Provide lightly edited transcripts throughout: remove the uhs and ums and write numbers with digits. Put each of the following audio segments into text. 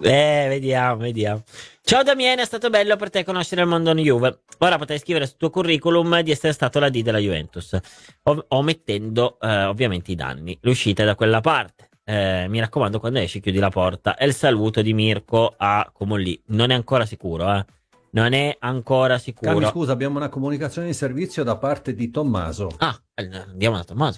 Vediamo. Ciao Damiene, è stato bello per te conoscere il mondo Juve. Ora potrai scrivere sul tuo curriculum di essere stato la D della Juventus, omettendo ovviamente i danni. L'uscita è da quella parte. Mi raccomando, quando esci chiudi la porta. E il saluto di Mirko a Comolli. Non è ancora sicuro, eh. Non è ancora Cami, sicuro. scusa, abbiamo una comunicazione di servizio da parte di Tommaso. Ah, andiamo da Tommaso.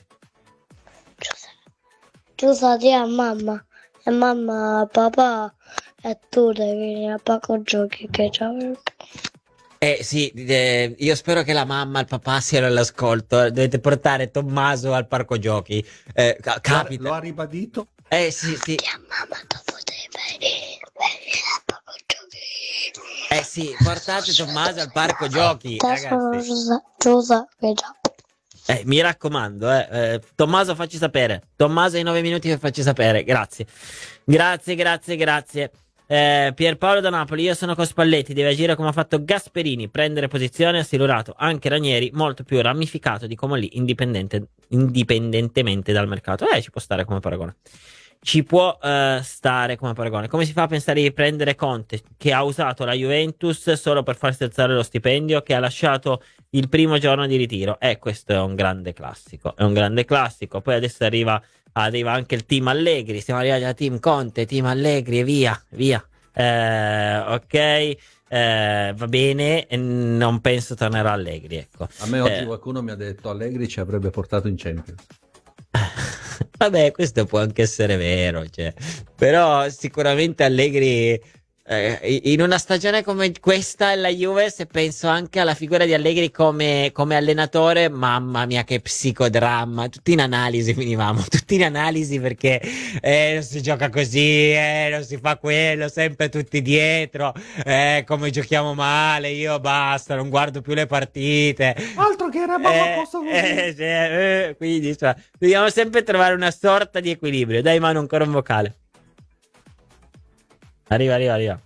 Giuseppe, di a mamma. E mamma, papà, e tu devi venire a Paco Giochi che c'avevo. Sì, io spero che la mamma e il papà siano all'ascolto. Dovete portare Tommaso al parco giochi. Capita. Lo ha ribadito? Sì. Di a mamma, dopo devi venire a Paco Giochi. Sì, portate Tommaso al parco giochi, ragazzi. Giuseppe, già. Mi raccomando, Tommaso, facci sapere. Tommaso, in 9 minuti facci sapere. Grazie. Pierpaolo da Napoli, io sono con Spalletti, deve agire come ha fatto Gasperini, prendere posizione, ha silurato anche Ranieri, molto più ramificato di Comolli, indipendentemente dal mercato. Ci può stare come paragone. Come si fa a pensare di prendere Conte, che ha usato la Juventus solo per farsi alzare lo stipendio, che ha lasciato il primo giorno di ritiro? Questo è un grande classico. Poi adesso arriva anche il team Allegri. Siamo arrivati al team Conte, team Allegri e via. Ok, va bene. Non penso tornerà Allegri, ecco. A me oggi qualcuno mi ha detto Allegri ci avrebbe portato in Champions. Vabbè, questo può anche essere vero, cioè. Però sicuramente Allegri in una stagione come questa la Juve, se penso anche alla figura di Allegri come allenatore, mamma mia che psicodramma, tutti in analisi finivamo, perché non si gioca così, non si fa quello, sempre tutti dietro, come giochiamo male, io basta, non guardo più le partite. Altro che eravamo a posto così. Quindi insomma, dobbiamo sempre trovare una sorta di equilibrio. Dai Manu, ancora un vocale. Arriva.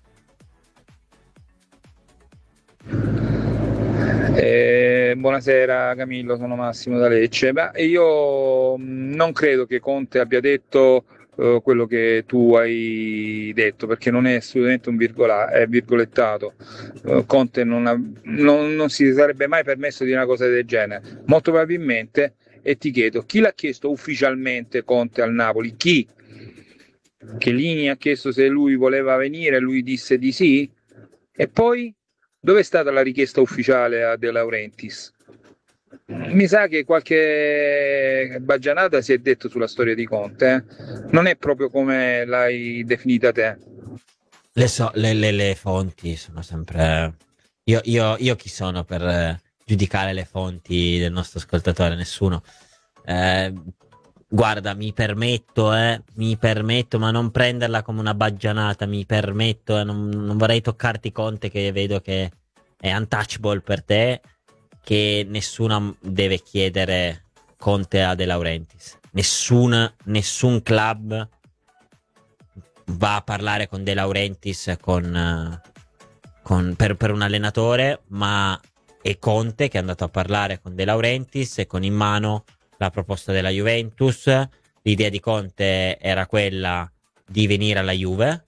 Buonasera Camillo, sono Massimo da Lecce. Io non credo che Conte abbia detto quello che tu hai detto, perché non è assolutamente è virgolettato. Conte non si sarebbe mai permesso di una cosa del genere. Molto probabilmente, e ti chiedo, chi l'ha chiesto ufficialmente Conte al Napoli? Chi? Chiellini ha chiesto se lui voleva venire, lui disse di sì, e poi dove è stata la richiesta ufficiale a De Laurentiis? Mi sa che qualche baggianata si è detto sulla storia di Conte, non è proprio come l'hai definita te. Le fonti sono sempre... Io chi sono per giudicare le fonti del nostro ascoltatore? Nessuno. Guarda, mi permetto, ma non prenderla come una baggianata, mi permetto, non vorrei toccarti Conte, che vedo che è untouchable per te, che nessuno deve chiedere Conte a De Laurentiis. Nessun club va a parlare con De Laurentiis per un allenatore, ma è Conte che è andato a parlare con De Laurentiis e con in mano la proposta della Juventus. L'idea di Conte era quella di venire alla Juve,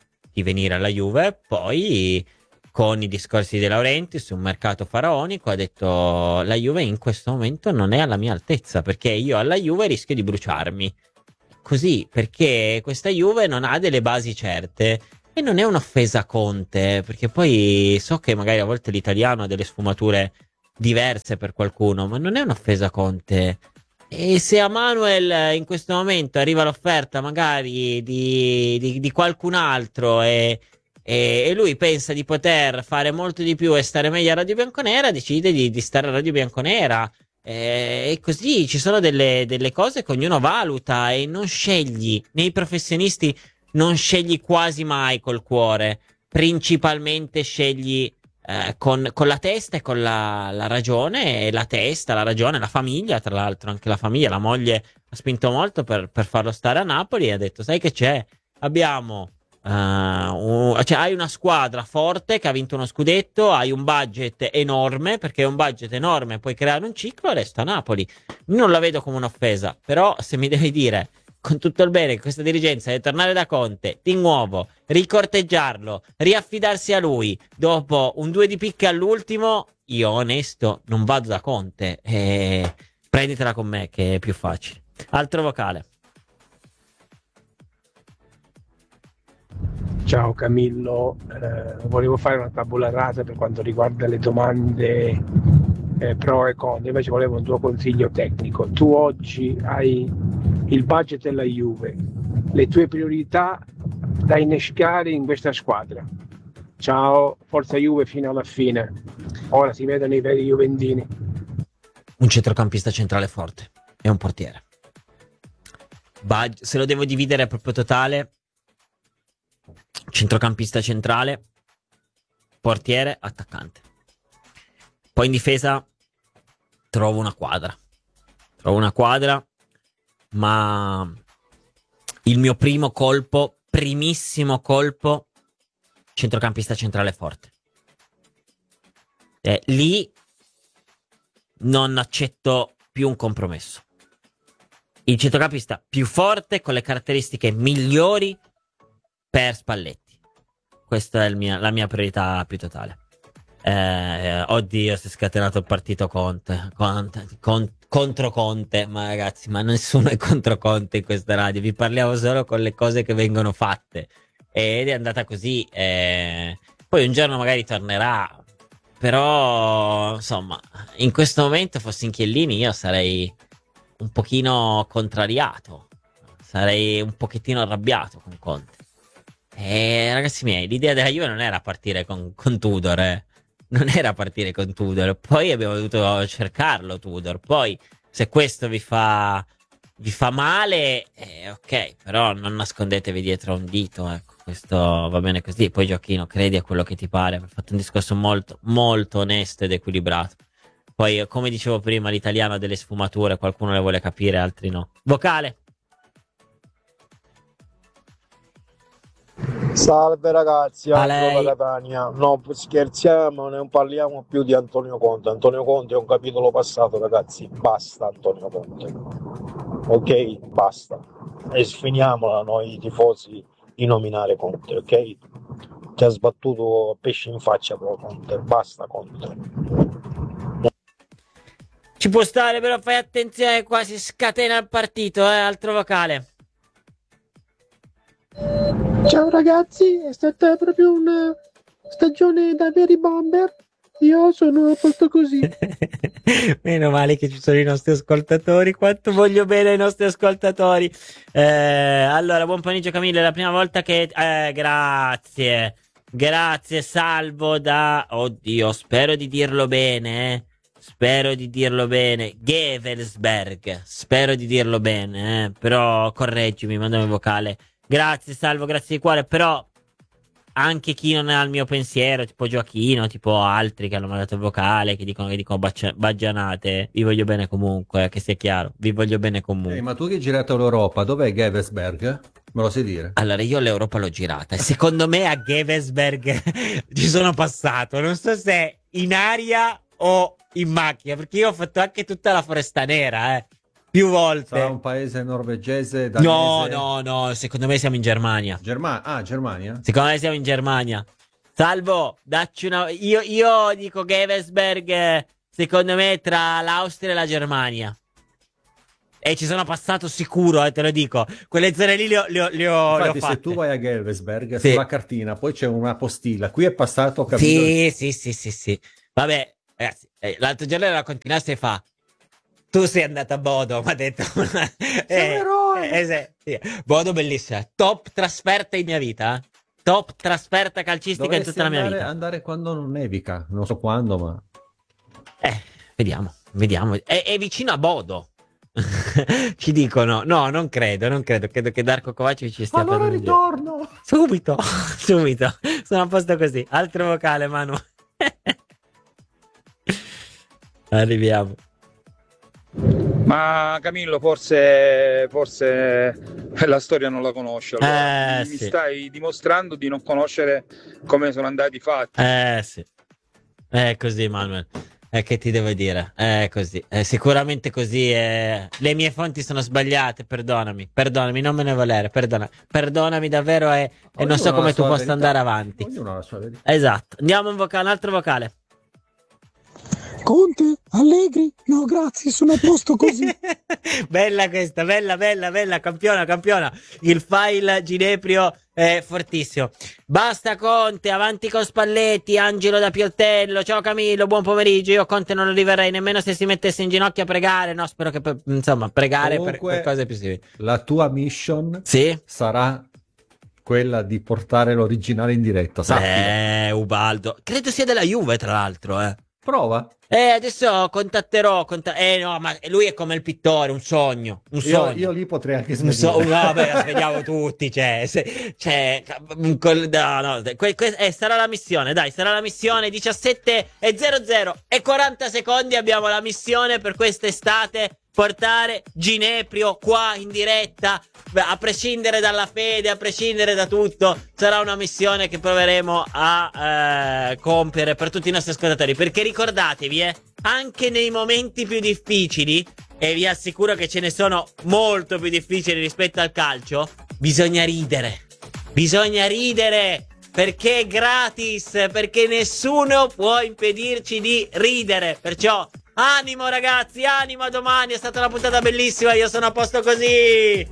poi con i discorsi di De Laurentiis, un mercato faraonico, ha detto la Juve in questo momento non è alla mia altezza, perché io alla Juve rischio di bruciarmi. Così, perché questa Juve non ha delle basi certe. E non è un'offesa a Conte, perché poi so che magari a volte l'italiano ha delle sfumature diverse per qualcuno, ma non è un'offesa a Conte. E se a Manuel in questo momento arriva l'offerta magari di qualcun altro e lui pensa di poter fare molto di più e stare meglio a Radio Bianconera, decide di stare a Radio Bianconera. E così ci sono delle cose che ognuno valuta e non scegli. Nei professionisti non scegli quasi mai col cuore, principalmente scegli con la testa e con la ragione, e la testa, la ragione, la famiglia, tra l'altro anche la famiglia, la moglie ha spinto molto per farlo stare a Napoli e ha detto sai che c'è, abbiamo cioè hai una squadra forte che ha vinto uno scudetto, hai un budget enorme, perché è un budget enorme, puoi creare un ciclo, resta a Napoli. Non la vedo come un'offesa, però se mi devi dire con tutto il bene che questa dirigenza deve tornare da Conte di nuovo, ricorteggiarlo, riaffidarsi a lui dopo un 2 di picche all'ultimo, io onesto non vado da Conte, prenditela con me che è più facile. Altro vocale. Ciao Camillo, volevo fare una tabula rasa per quanto riguarda le domande pro e contro, invece volevo un tuo consiglio tecnico. Tu oggi hai il budget della Juve, le tue priorità da innescare in questa squadra. Ciao, forza Juve fino alla fine. Ora si vedono i veri juventini. Un centrocampista centrale forte e un portiere. Se lo devo dividere proprio totale, centrocampista centrale, portiere, attaccante. Poi in difesa trovo una quadra, ma il mio primissimo colpo, centrocampista centrale forte. Lì non accetto più un compromesso. Il centrocampista più forte con le caratteristiche migliori per Spalletti. Questa è la mia priorità più totale. Oddio, si è scatenato il partito contro Conte. Ma ragazzi, ma nessuno è contro Conte in questa radio. Vi parliamo solo con le cose che vengono fatte. Ed è andata così. Poi un giorno magari tornerà. Però, insomma, in questo momento fossi in Chiellini io sarei un pochino contrariato. Sarei un pochettino arrabbiato con Conte. Ragazzi miei, l'idea della Juve non era partire con Tudor, non era partire con Tudor. Poi abbiamo dovuto cercarlo Tudor. Poi se questo vi fa male, ok, però non nascondetevi dietro a un dito, ecco. Questo va bene così. Poi Gioacchino, credi a quello che ti pare. Ha fatto un discorso molto molto onesto ed equilibrato. Poi, come dicevo prima, l'italiano ha delle sfumature, qualcuno le vuole capire, altri no. Vocale. Salve ragazzi, A Angelo lei. da Catania. No, scherziamo, non parliamo più di Antonio Conte. Antonio Conte è un capitolo passato, ragazzi. Basta Antonio Conte. Ok, basta. E sfiniamola noi tifosi di nominare Conte, ok? Ti ha sbattuto pesci in faccia però Conte. Basta Conte. Ci può stare, però fai attenzione, qua si scatena il partito, altro vocale. Ciao ragazzi, è stata proprio una stagione da veri bomber. Io sono a posto così. Meno male che ci sono i nostri ascoltatori. Quanto voglio bene ai nostri ascoltatori. Allora, buon pomeriggio Camillo. È la prima volta che... grazie. Grazie, salvo da... Oddio, spero di dirlo bene, Spero di dirlo bene. Gevelsberg. Spero di dirlo bene, Però correggimi, mandami un vocale. Grazie, salvo, grazie di cuore. Però anche chi non è al mio pensiero, tipo Gioacchino, tipo altri che hanno mandato il vocale, che dicono baggianate, vi voglio bene comunque, che sia chiaro, vi voglio bene comunque. Ma tu che hai girato l'Europa, dov'è Gevelsberg? Me lo sai dire? Allora, io l'Europa l'ho girata e secondo me a Gevelsberg ci sono passato, non so se in aria o in macchina, perché io ho fatto anche tutta la Foresta Nera, più volte. Sarà un paese norvegese, danese? No, secondo me siamo in Germania. Germania? Secondo me siamo in Germania. Salvo, dacci una... Io dico Gevelsberg, secondo me, tra l'Austria e la Germania. E ci sono passato sicuro, te lo dico. Quelle zone lì le ho Infatti, fatte. se tu vai a Gevelsberg, Sì. sulla cartina, poi c'è una postilla. Qui è passato, capito? Sì. Vabbè, ragazzi, l'altro giorno la continuasse e fa... Tu sei andato a Bodo, mi ha detto. Sì. Bodo bellissima. Top trasferta in mia vita. Top trasferta calcistica Dovresti in tutta la mia vita. andare quando non nevica. Non so quando, ma... Vediamo. È vicino a Bodo. Ci dicono. No, non credo. Credo che Darko Kovacevic ci stia Allora prendendo in giro. ritorno. Subito. Sono a posto così. Altro vocale, Manu. Arriviamo. Ma Camillo, forse la storia non la conosci. Allora. Mi Sì. stai dimostrando di non conoscere come sono andati i fatti. Sì. È così, Manuel. Che ti devo dire? È così. Sicuramente così. Le mie fonti sono sbagliate. Perdonami, non me ne volere. Perdonami davvero. E non so come tu possa andare avanti. Ognuno ha la sua verità. Esatto. Andiamo un altro vocale. Conte, Allegri, no grazie, sono a posto così. Bella questa, bella, campiona. Il file Gineprio è fortissimo. Basta Conte, avanti con Spalletti, Angelo da Pioltello, ciao Camillo, buon pomeriggio. Io Conte non lo libererei nemmeno se si mettesse in ginocchio a pregare. No, spero che insomma pregare Comunque, per cose più simili. La tua mission sarà quella di portare l'originale in diretta, sappilo. Ubaldo, credo sia della Juve tra l'altro, Prova. Adesso contatterò. No, ma lui è come il pittore, un sogno. Io lì potrei anche smettere. Vediamo tutti. Sarà la missione, dai, sarà la missione. 17:00 e 40 secondi abbiamo la missione per quest'estate. Portare Gineprio qua in diretta, a prescindere dalla fede, a prescindere da tutto, sarà una missione che proveremo a compiere per tutti i nostri ascoltatori, perché ricordatevi, anche nei momenti più difficili, e vi assicuro che ce ne sono molto più difficili rispetto al calcio, bisogna ridere, perché è gratis, perché nessuno può impedirci di ridere, perciò animo ragazzi, animo, a domani, è stata una puntata bellissima, io sono a posto così.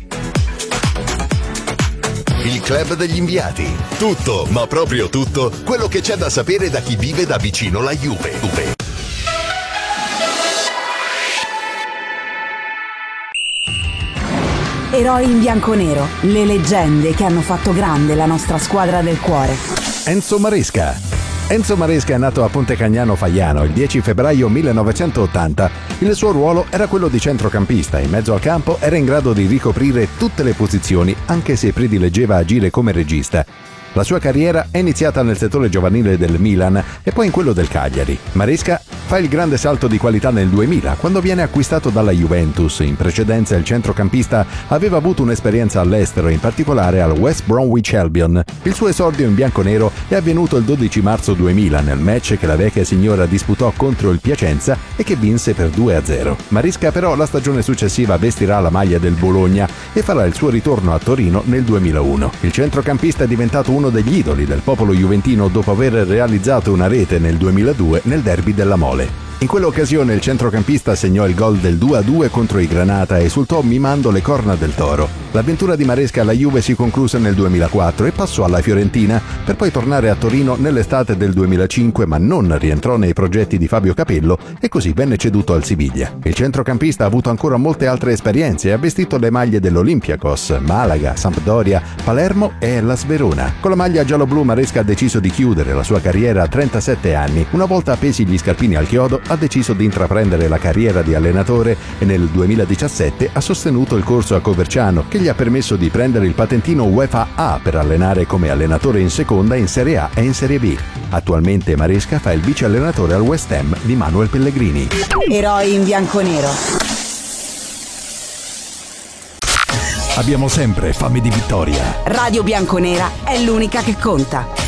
Il club degli inviati, tutto, ma proprio tutto, quello che c'è da sapere da chi vive da vicino la Juve. Eroi in bianconero, le leggende che hanno fatto grande la nostra squadra del cuore. Enzo Maresca è nato a Ponte Cagnano Faiano il 10 febbraio 1980. Il suo ruolo era quello di centrocampista. In mezzo al campo era in grado di ricoprire tutte le posizioni, anche se predileggeva agire come regista. La sua carriera è iniziata nel settore giovanile del Milan e poi in quello del Cagliari. Maresca fa il grande salto di qualità nel 2000, quando viene acquistato dalla Juventus. In precedenza il centrocampista aveva avuto un'esperienza all'estero, in particolare al West Bromwich Albion. Il suo esordio in bianconero è avvenuto il 12 marzo 2000, nel match che la vecchia signora disputò contro il Piacenza e che vinse per 2-0. Maresca però la stagione successiva vestirà la maglia del Bologna e farà il suo ritorno a Torino nel 2001. Il centrocampista è diventato uno degli idoli del popolo juventino dopo aver realizzato una rete nel 2002 nel derby della Mole. In quell'occasione il centrocampista segnò il gol del 2-2 contro i Granata e esultò mimando le corna del toro. L'avventura di Maresca alla Juve si concluse nel 2004 e passò alla Fiorentina, per poi tornare a Torino nell'estate del 2005, ma non rientrò nei progetti di Fabio Capello e così venne ceduto al Siviglia. Il centrocampista ha avuto ancora molte altre esperienze e ha vestito le maglie dell'Olympiakos, Malaga, Sampdoria, Palermo e Hellas Verona. Con la maglia giallo-blu Maresca ha deciso di chiudere la sua carriera a 37 anni. Una volta appesi gli scarpini al chiodo ha deciso di intraprendere la carriera di allenatore e nel 2017 ha sostenuto il corso a Coverciano, che gli ha permesso di prendere il patentino UEFA A per allenare come allenatore in seconda, in Serie A e in Serie B. Attualmente Maresca fa il vice allenatore al West Ham di Manuel Pellegrini. Eroi in bianconero. Abbiamo sempre fame di vittoria. Radio Bianconera è l'unica che conta.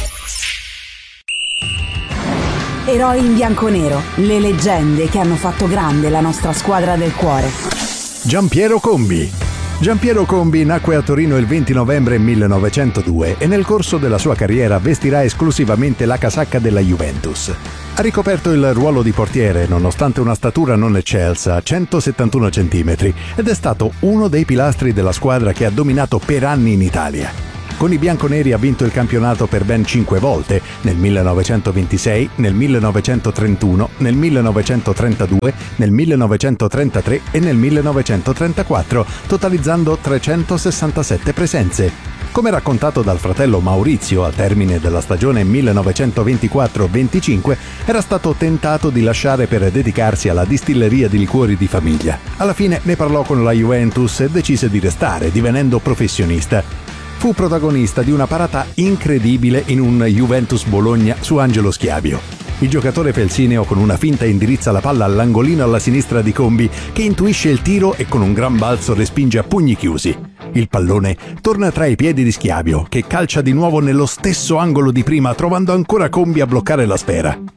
Eroi in bianconero, le leggende che hanno fatto grande la nostra squadra del cuore. Giampiero Combi nacque a Torino il 20 novembre 1902 e nel corso della sua carriera vestirà esclusivamente la casacca della Juventus. Ha ricoperto il ruolo di portiere nonostante una statura non eccelsa, 171 cm, ed è stato uno dei pilastri della squadra che ha dominato per anni in Italia. Con i bianconeri ha vinto il campionato per ben 5 volte, nel 1926, nel 1931, nel 1932, nel 1933 e nel 1934, totalizzando 367 presenze. Come raccontato dal fratello Maurizio al termine della stagione 1924-25, era stato tentato di lasciare per dedicarsi alla distilleria di liquori di famiglia. Alla fine ne parlò con la Juventus e decise di restare, divenendo professionista. Fu protagonista di una parata incredibile in un Juventus Bologna su Angelo Schiavio. Il giocatore felsineo con una finta indirizza la palla all'angolino alla sinistra di Combi, che intuisce il tiro e con un gran balzo respinge a pugni chiusi. Il pallone torna tra i piedi di Schiavio, che calcia di nuovo nello stesso angolo di prima, trovando ancora Combi a bloccare la sfera.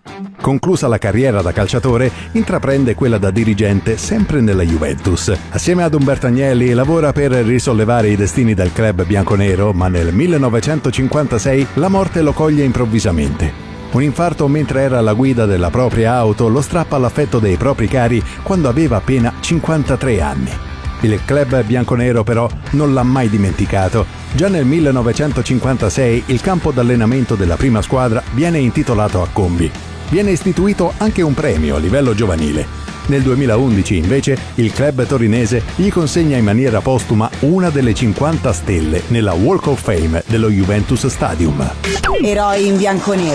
Conclusa la carriera da calciatore, intraprende quella da dirigente sempre nella Juventus. Assieme ad Umberto Agnelli lavora per risollevare i destini del club bianconero, ma nel 1956 la morte lo coglie improvvisamente. Un infarto mentre era alla guida della propria auto lo strappa all'affetto dei propri cari quando aveva appena 53 anni. Il club bianconero però non l'ha mai dimenticato. Già nel 1956 il campo d'allenamento della prima squadra viene intitolato a Combi. Viene istituito anche un premio a livello giovanile. Nel 2011 invece il club torinese gli consegna in maniera postuma una delle 50 stelle nella Walk of Fame dello Juventus Stadium. Eroi in bianconero.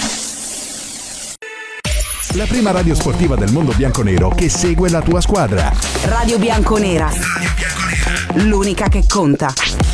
La prima radio sportiva del mondo bianconero che segue la tua squadra. Radio Bianconera. L'unica che conta.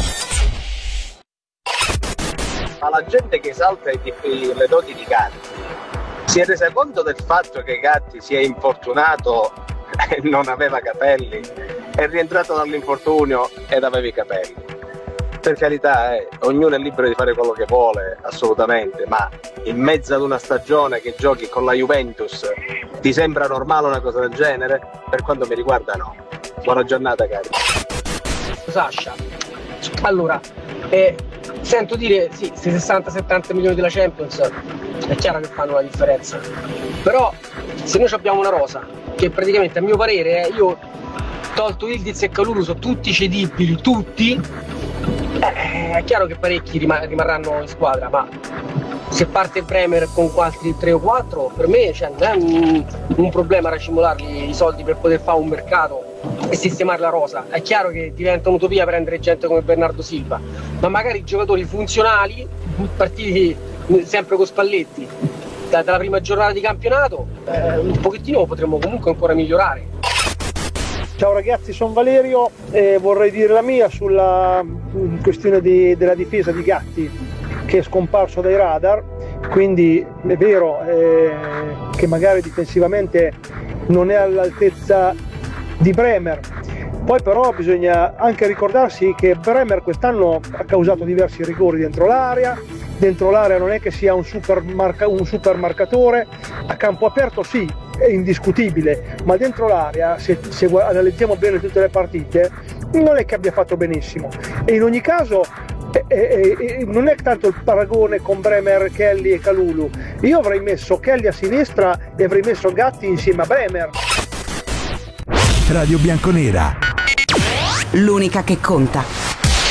Ma la gente che esalta le doti di Gatti si è resa conto del fatto che Gatti si è infortunato e non aveva capelli, è rientrato dall'infortunio ed aveva i capelli. Per carità, ognuno è libero di fare quello che vuole, assolutamente, ma in mezzo ad una stagione che giochi con la Juventus ti sembra normale una cosa del genere? Per quanto mi riguarda no. Buona giornata, cari. Sasha, allora, sento dire sì, questi 60-70 milioni della Champions è chiaro che fanno la differenza, però se noi abbiamo una rosa che praticamente a mio parere io tolto Ildiz e Kalulu sono tutti cedibili, tutti, è chiaro che parecchi rimarranno in squadra, ma se parte Bremer con altri 3 o 4 per me non è un problema raccimolarli i soldi per poter fare un mercato e sistemare la rosa. È chiaro che diventa un'utopia prendere gente come Bernardo Silva, ma magari giocatori funzionali partiti sempre con Spalletti dalla prima giornata di campionato un pochettino potremmo comunque ancora migliorare. Ciao ragazzi, sono Valerio e vorrei dire la mia sulla questione della difesa di Gatti che è scomparso dai radar, quindi è vero che magari difensivamente non è all'altezza di Bremer, poi però bisogna anche ricordarsi che Bremer quest'anno ha causato diversi rigori dentro l'area non è che sia un super marcatore, a campo aperto sì, è indiscutibile, ma dentro l'area se analizziamo bene tutte le partite non è che abbia fatto benissimo, e in ogni caso non è tanto il paragone con Bremer, Kelly e Kalulu. Io avrei messo Kelly a sinistra e avrei messo Gatti insieme a Bremer. Radio Bianconera, l'unica che conta.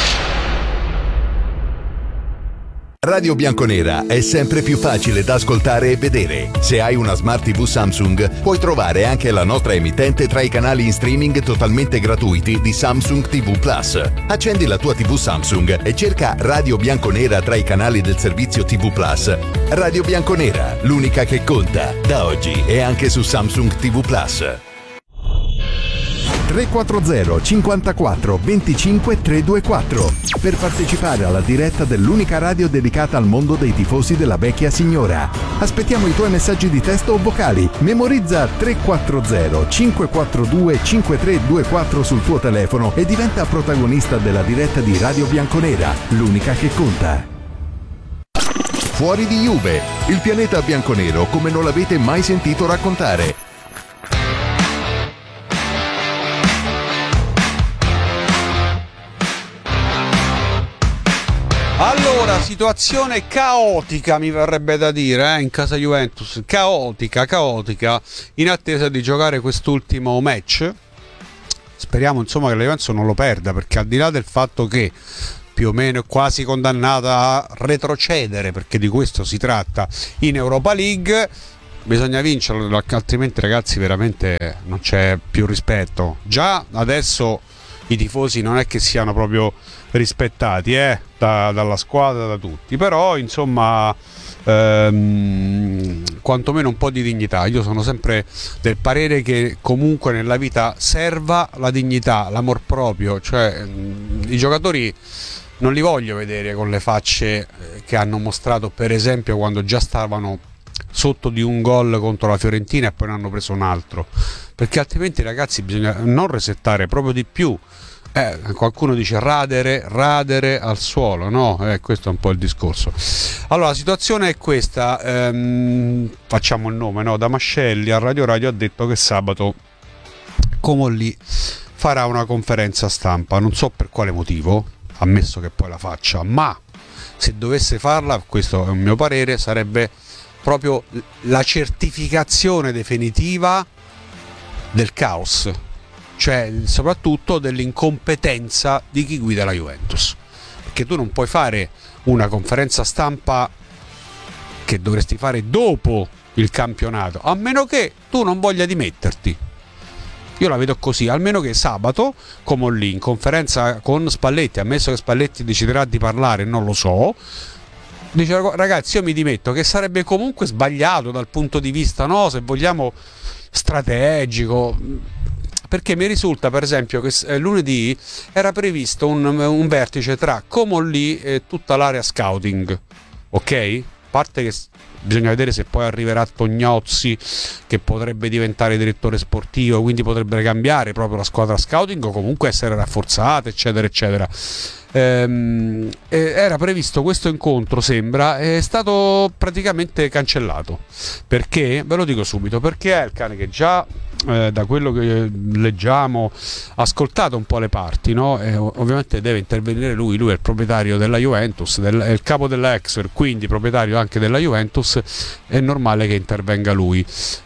Radio Bianconera è sempre più facile da ascoltare e vedere. Se hai una Smart TV Samsung, puoi trovare anche la nostra emittente tra i canali in streaming totalmente gratuiti di Samsung TV Plus. Accendi la tua TV Samsung e cerca Radio Bianconera tra i canali del servizio TV Plus. Radio Bianconera, l'unica che conta. Da oggi è anche su Samsung TV Plus. 340 54 25 324 per partecipare alla diretta dell'unica radio dedicata al mondo dei tifosi della vecchia signora. Aspettiamo i tuoi messaggi di testo o vocali. Memorizza 340 542 5324 sul tuo telefono e diventa protagonista della diretta di Radio Bianconera, l'unica che conta. Fuori di Juve, il pianeta bianconero come non l'avete mai sentito raccontare. Allora, situazione caotica mi verrebbe da dire in casa Juventus, caotica, in attesa di giocare quest'ultimo match. Speriamo insomma che la Juventus non lo perda, perché al di là del fatto che più o meno è quasi condannata a retrocedere, perché di questo si tratta in Europa League, bisogna vincerlo, altrimenti ragazzi veramente non c'è più rispetto. Già adesso i tifosi non è che siano proprio rispettati dalla squadra, da tutti, però insomma quantomeno un po' di dignità. Io sono sempre del parere che comunque nella vita serva la dignità, l'amor proprio, cioè i giocatori non li voglio vedere con le facce che hanno mostrato per esempio quando già stavano sotto di un gol contro la Fiorentina e poi ne hanno preso un altro, perché altrimenti ragazzi bisogna non resettare proprio di più. Qualcuno dice radere al suolo, no? Questo è un po' il discorso. Allora, la situazione è questa, facciamo il nome, no? Damascelli a Radio ha detto che sabato Comolli farà una conferenza stampa, non so per quale motivo, ammesso che poi la faccia, ma se dovesse farla, questo è un mio parere, sarebbe proprio la certificazione definitiva del caos, cioè soprattutto dell'incompetenza di chi guida la Juventus, perché tu non puoi fare una conferenza stampa che dovresti fare dopo il campionato, a meno che tu non voglia dimetterti. Io la vedo così, almeno che sabato, come lì in conferenza con Spalletti, ammesso che Spalletti deciderà di parlare, non lo so, dice: ragazzi, io mi dimetto, che sarebbe comunque sbagliato dal punto di vista, no, se vogliamo, strategico, perché mi risulta per esempio che lunedì era previsto un vertice tra Comolli e tutta l'area scouting, ok? A parte che bisogna vedere se poi arriverà Tognozzi, che potrebbe diventare direttore sportivo, quindi potrebbe cambiare proprio la squadra scouting o comunque essere rafforzata, eccetera eccetera. Era previsto questo incontro, sembra, è stato praticamente cancellato, perché, ve lo dico subito, perché Elkann, che già da quello che leggiamo ha ascoltato un po' le parti, no? Ovviamente deve intervenire lui è il proprietario della Juventus, è il capo della Exor, quindi proprietario anche della Juventus, è normale che intervenga lui.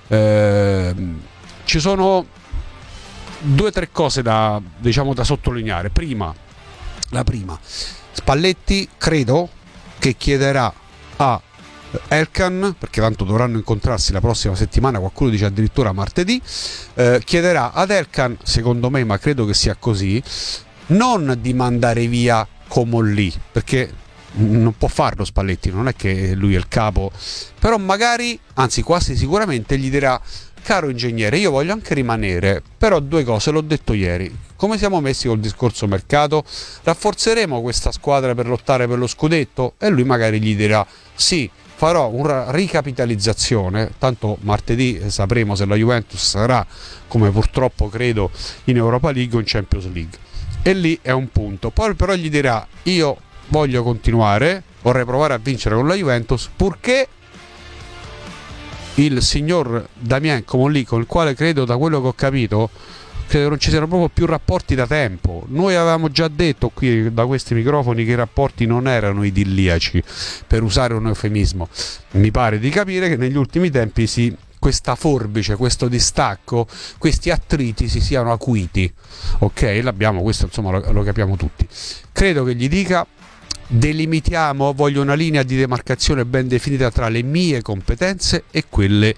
Ci sono 2 o 3 cose da sottolineare. La prima, Spalletti credo che chiederà a Elkann, perché tanto dovranno incontrarsi la prossima settimana, qualcuno dice addirittura martedì, chiederà ad Elkann, secondo me, ma credo che sia così, non di mandare via Comolli, perché non può farlo Spalletti, non è che lui è il capo, però magari, anzi quasi sicuramente gli dirà: caro ingegnere, io voglio anche rimanere, però 2 cose, l'ho detto ieri, come siamo messi col discorso mercato? Rafforzeremo questa squadra per lottare per lo scudetto? E lui magari gli dirà: sì, farò una ricapitalizzazione, tanto martedì sapremo se la Juventus sarà, come purtroppo credo, in Europa League o in Champions League, e lì è un punto. Poi però gli dirà: io voglio continuare, vorrei provare a vincere con la Juventus, purché il signor Damien Comolli, con il quale credo, da quello che ho capito, credo non ci siano proprio più rapporti da tempo. Noi avevamo già detto qui da questi microfoni che i rapporti non erano idilliaci, per usare un eufemismo. Mi pare di capire che negli ultimi tempi questa forbice, questo distacco, questi attriti si siano acuiti, ok? L'abbiamo, questo insomma lo capiamo tutti. Credo che gli dica: delimitiamo, voglio una linea di demarcazione ben definita tra le mie competenze e quelle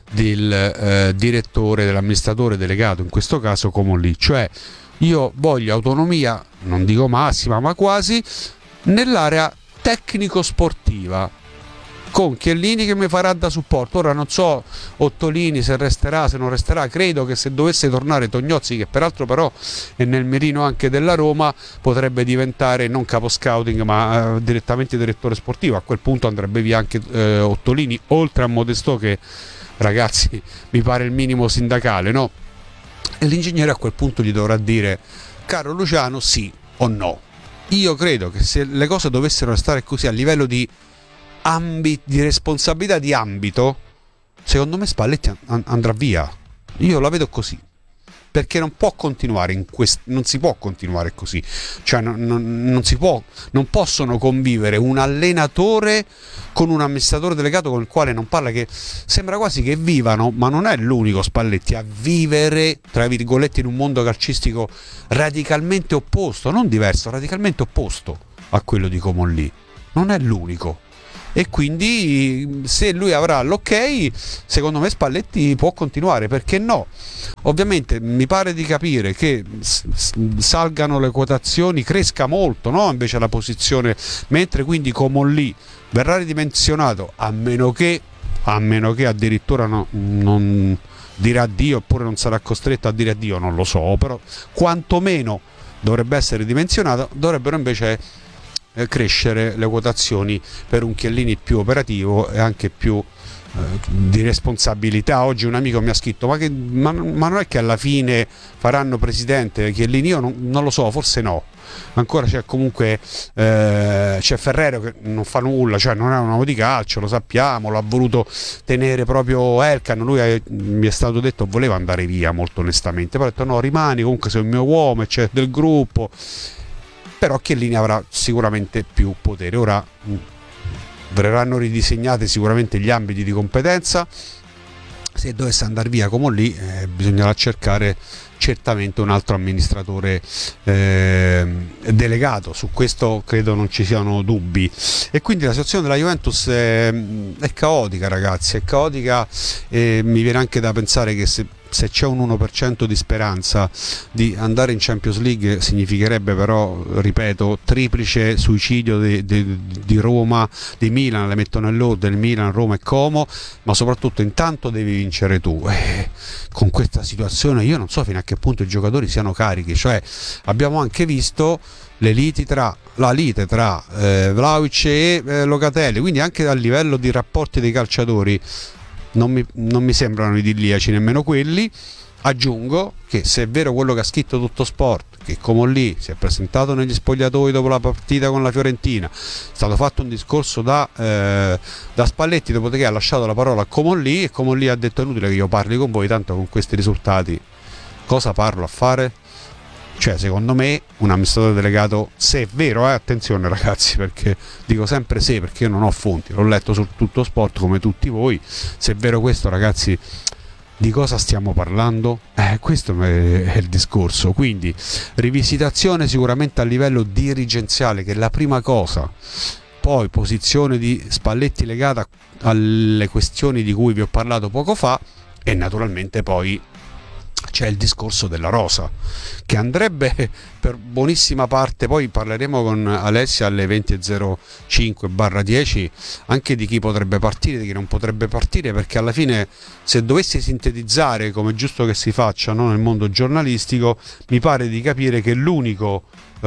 del direttore, dell'amministratore delegato, in questo caso Comolli, cioè io voglio autonomia, non dico massima ma quasi, nell'area tecnico-sportiva, con Chiellini che mi farà da supporto. Ora non so Ottolini se resterà, se non resterà, credo che se dovesse tornare Tognozzi, che peraltro però è nel mirino anche della Roma, potrebbe diventare non capo scouting ma direttamente direttore sportivo. A quel punto andrebbe via anche Ottolini, oltre a Modestò che, ragazzi, mi pare il minimo sindacale, no? E l'ingegnere a quel punto gli dovrà dire: caro Luciano, sì o no. Io credo che se le cose dovessero restare così a livello di responsabilità di ambito, secondo me Spalletti andrà via. Io la vedo così, perché non può continuare non si può continuare così, cioè non possono convivere un allenatore con un amministratore delegato con il quale non parla, che sembra quasi che vivano, ma non è l'unico Spalletti a vivere tra virgolette in un mondo calcistico radicalmente opposto, non diverso, radicalmente opposto a quello di Comolli. Non è l'unico. E quindi se lui avrà l'ok, secondo me Spalletti può continuare, perché no? Ovviamente mi pare di capire che salgano le quotazioni, cresca molto, no? Invece la posizione, mentre quindi Comolli verrà ridimensionato, a meno che addirittura non dirà addio, oppure non sarà costretto a dire addio, non lo so, però quantomeno dovrebbe essere dimensionato. Dovrebbero invece crescere le quotazioni per un Chiellini più operativo e anche più di responsabilità. Oggi un amico mi ha scritto ma non è che alla fine faranno presidente Chiellini? Io non lo so, forse no. Ancora c'è comunque c'è Ferrero che non fa nulla, cioè non è un uomo di calcio, lo sappiamo, l'ha voluto tenere proprio Elkan. Lui mi è stato detto voleva andare via, molto onestamente, poi ha detto no, rimani, comunque sei un mio uomo, c'è del gruppo. Però Chiellini avrà sicuramente più potere. Ora verranno ridisegnati sicuramente gli ambiti di competenza. Se dovesse andare via come lì, bisognerà cercare certamente un altro amministratore delegato. Su questo credo non ci siano dubbi. E quindi la situazione della Juventus è caotica, ragazzi, è caotica, e mi viene anche da pensare che se c'è un 1% di speranza di andare in Champions League, significherebbe però, ripeto, triplice suicidio di Roma, di Milan, le metto nell'ordine, Milan, Roma e Como, ma soprattutto intanto devi vincere tu. Con questa situazione io non so fino a che punto i giocatori siano carichi, cioè abbiamo anche visto la lite tra Vlahovic e Locatelli, quindi anche a livello di rapporti dei calciatori non mi sembrano idilliaci nemmeno quelli. Aggiungo che se è vero quello che ha scritto Tutto Sport, che Comolli si è presentato negli spogliatoi dopo la partita con la Fiorentina, è stato fatto un discorso da Spalletti, dopodiché ha lasciato la parola a Comolli e Comolli ha detto è inutile che io parli con voi, tanto con questi risultati cosa parlo a fare? Cioè, secondo me un amministratore delegato, se è vero, attenzione ragazzi, perché dico sempre se, perché io non ho fonti, l'ho letto su Tutto Sport come tutti voi, se è vero questo, ragazzi, di cosa stiamo parlando? Questo è il discorso. Quindi rivisitazione sicuramente a livello dirigenziale, che è la prima cosa, poi posizione di Spalletti legata alle questioni di cui vi ho parlato poco fa, e naturalmente poi c'è il discorso della rosa, che andrebbe per buonissima parte, poi parleremo con Alessia alle 20.05/10 anche di chi potrebbe partire, di chi non potrebbe partire, perché alla fine, se dovessi sintetizzare, come è giusto che si faccia, no, nel mondo giornalistico, mi pare di capire che l'unico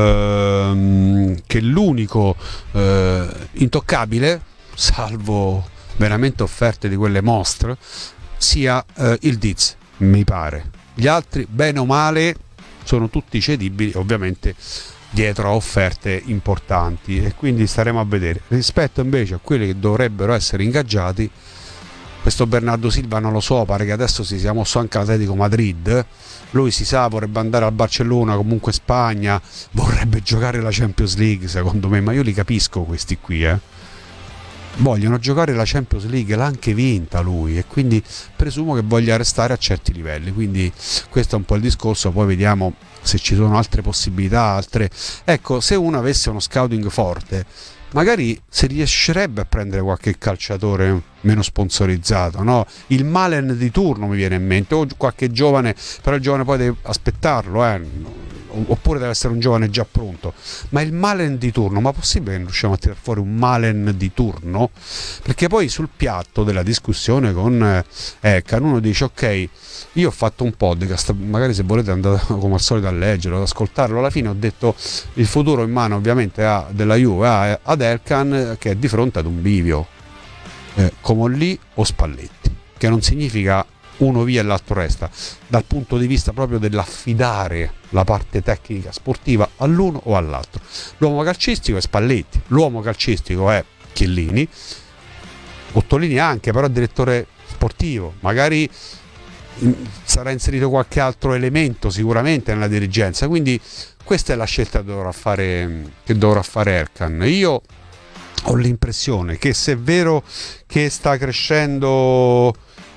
intoccabile, salvo veramente offerte di quelle mostre, sia il Diz, mi pare. Gli altri, bene o male, sono tutti cedibili, ovviamente dietro a offerte importanti, e quindi staremo a vedere. Rispetto invece a quelli che dovrebbero essere ingaggiati, questo Bernardo Silva non lo so, pare che adesso si sia mosso anche all'Atletico Madrid, lui si sa vorrebbe andare al Barcellona, comunque Spagna, vorrebbe giocare la Champions League secondo me, ma io li capisco questi qui, vogliono giocare la Champions League, l'ha anche vinta lui, e quindi presumo che voglia restare a certi livelli, quindi questo è un po' il discorso. Poi vediamo se ci sono altre possibilità, ecco, se uno avesse uno scouting forte, magari si riuscirebbe a prendere qualche calciatore meno sponsorizzato, no? Il Malen di turno mi viene in mente, o qualche giovane, però il giovane poi deve aspettarlo, oppure deve essere un giovane già pronto, ma il Malen di turno, ma possibile che non riusciamo a tirare fuori un Malen di turno? Perché poi sul piatto della discussione con Elkan uno dice ok, io ho fatto un podcast, magari se volete andate come al solito a leggerlo, ad ascoltarlo, alla fine ho detto il futuro in mano ovviamente della Juve ad Elkan, che è di fronte ad un bivio, Comolli o Spalletti, che non significa uno via e l'altro resta, dal punto di vista proprio dell'affidare la parte tecnica sportiva all'uno o all'altro. L'uomo calcistico è Spalletti, l'uomo calcistico è Chiellini, Ottolini anche, però è direttore sportivo, magari sarà inserito qualche altro elemento sicuramente nella dirigenza, quindi questa è la scelta che dovrà fare Elkan. Io ho l'impressione che se è vero che sta crescendo,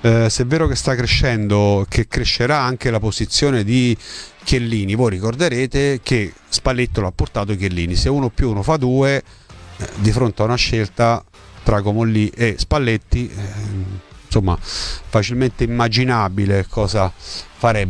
che crescerà anche la posizione di Chiellini. Voi ricorderete che Spalletti l'ha portato Chiellini, se 1 più 1 fa 2, di fronte a una scelta tra Comolli e Spalletti, insomma facilmente immaginabile cosa farebbe.